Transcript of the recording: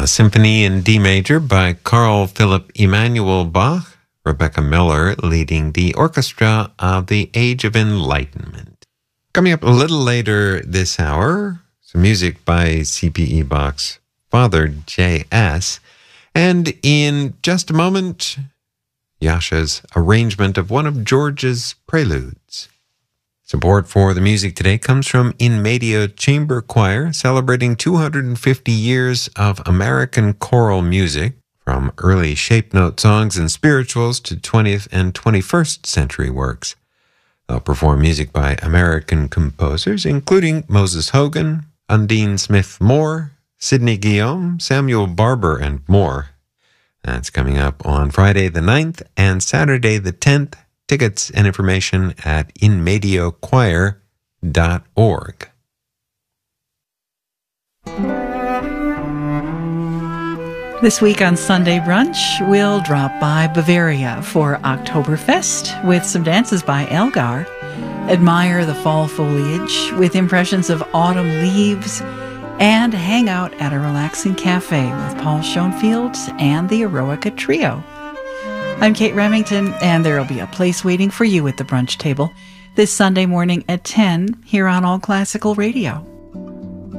Symphony in D major by Carl Philipp Emanuel Bach, Rebecca Miller leading the orchestra of the Age of Enlightenment. Coming up a little later this hour, some music by C.P.E. Bach's father, J.S., and in just a moment, Yasha's arrangement of one of George's preludes. Support for the music today comes from In Medio Chamber Choir, celebrating 250 years of American choral music, from early shape note songs and spirituals to 20th and 21st century works. They'll perform music by American composers, including Moses Hogan, Undine Smith Moore, Sidney Guillaume, Samuel Barber, and more. That's coming up on Friday the 9th and Saturday the 10th. Tickets and information at inmediochoir.org. This week on Sunday Brunch, we'll drop by Bavaria for Oktoberfest with some dances by Elgar, admire the fall foliage with impressions of autumn leaves, and hang out at a relaxing cafe with Paul Schoenfield and the Eroica Trio. I'm Kate Remington, and there will be a place waiting for you at the brunch table this Sunday morning at 10 here on All Classical Radio.